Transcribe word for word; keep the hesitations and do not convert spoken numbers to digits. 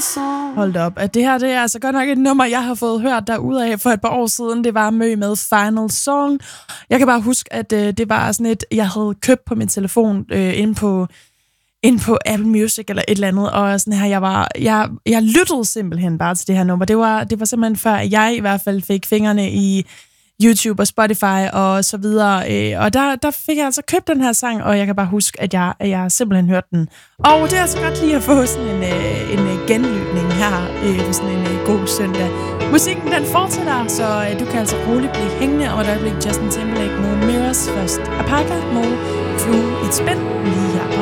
song. Hold op, at det her det er altså godt nok et nummer, jeg har fået hørt derudaf for et par år siden. Det var Mø med Final Song. Jeg kan bare huske, at øh, det var sådan et, jeg havde købt på min telefon øh, inde på ind på Apple Music eller et eller andet, og sådan her, jeg var, jeg, jeg lyttede simpelthen bare til det her nummer. Det var, det var simpelthen før, jeg i hvert fald fik fingrene i YouTube og Spotify og så videre, og der, der fik jeg altså købt den her sang, og jeg kan bare huske, at jeg, at jeg simpelten hørte den. Og det er altså godt lige at få sådan en, en genlytning her på sådan en god søndag. Musikken den fortsætter, så du kan altså roligt blive hængende, og der bliver Justin Timberlake med Mirrors først. Apaka med Through It's Been lige her.